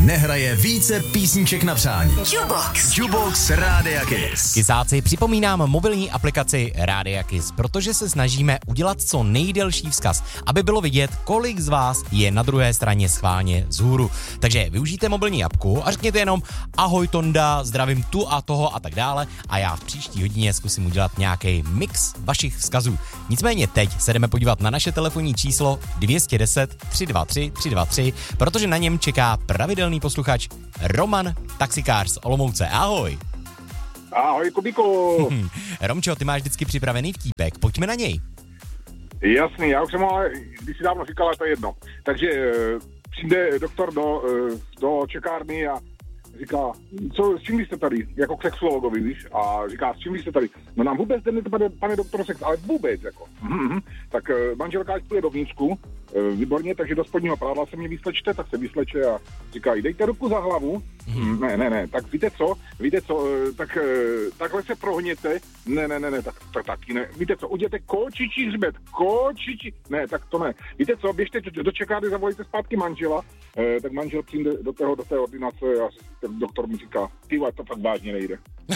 nehraje více písniček na přání. Jukebox Rádia Kiss. Kysáci, připomínám mobilní aplikaci Rádia Kiss, protože se snažíme udělat co nejdelší vzkaz, aby bylo vidět, kolik z vás je na druhé straně schválně vzhůru. Takže využijte mobilní apku a řekněte jenom ahoj Tonda, zdravím tu a toho a tak dále a já v příští hodině zkusím udělat nějaký mix vašich vzkazů. Nicméně teď se jdeme podívat na naše telefonní číslo 210 323 323, protože na něm čeká pravidelný posluchač Roman, taxikář z Olomouce. Ahoj. Ahoj, Kubíku. Romčo, ty máš vždycky připravený vtípek, pojďme na něj. Jasný, já už jsem ho, když si dávno říkal, to je jedno. Takže přijde doktor do čekárny a říká, s čím vy jste tady, jako k sexuologovi, víš? A říká, s čím vy jste tady? No nám vůbec jdete, pane doktor, sex, ale vůbec, jako. Tak manželka půjde dovnitřku, výborně, takže do spodního prádla se mě vyslečte, tak se vysleče a říká, dejte ruku za hlavu. Ne, tak víte co, tak takhle se prohněte, ne, tak taky ne, víte co, udělejte kočičí hřbet, ne, tak to ne, víte co, běžte do čekárny, zavolejte zpátky manžela, tak manžel přijde do té ordinace a ten doktor mi říká, ty to tak vážně nejde.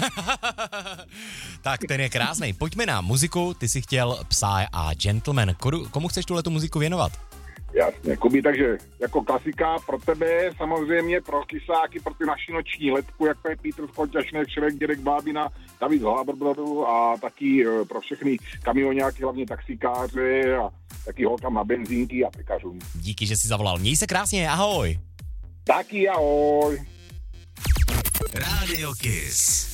Tak ten je krásnej. Pojďme na muziku, ty jsi chtěl Psy a Gentleman. Komu chceš tuhletu muziku věnovat? Jasně, Kubi, takže jako klasika pro tebe, samozřejmě pro kysáky, pro ty naši noční letku, jako je Petr Skoťašnek, Šrek, Dědek Bábina, David z Hlabrbradu a taky pro všechny kamioňáky, hlavně taxikáře a taky holkám na benzínky a pekařům. Díky, že jsi zavolal. Měj se krásně, ahoj. Taky ahoj. Rádio Kiss.